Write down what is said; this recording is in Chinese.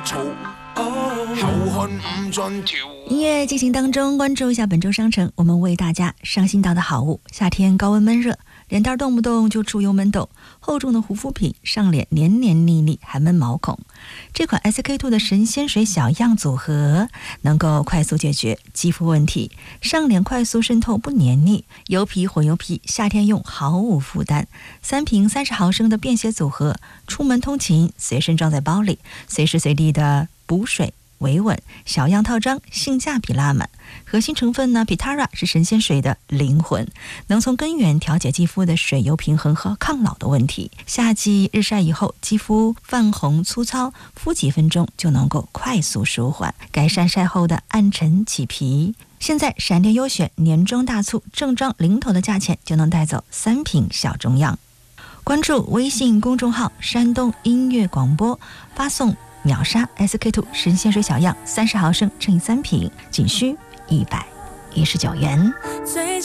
嘈，後看唔盡條。 音乐进行当中，关注一下本周商城，我们为大家上新到的好物。夏天高温闷热，脸蛋动不动就出油闷痘，厚重的护肤品上脸黏黏腻腻，还闷毛孔。这款 SK-II 的神仙水小样组合能够快速解决肌肤问题，上脸快速渗透不黏腻，油皮混油皮，夏天用毫无负担。3瓶30毫升的便携组合，出门通勤随身装在包里，随时随地的补水维稳，小样套装性价比拉满。核心成分呢 Pitara 是神仙水的灵魂，能从根源调节肌肤的水油平衡和抗老的问题。夏季日晒以后，肌肤泛红粗糙，敷几分钟就能够快速舒缓，改善晒后的暗沉起皮。现在闪电优选年终大促，正装零头的价钱就能带走3瓶小中样。关注微信公众号山东音乐广播，发送秒杀 SK-II 神仙水小样30毫升乘以3瓶，仅需119元。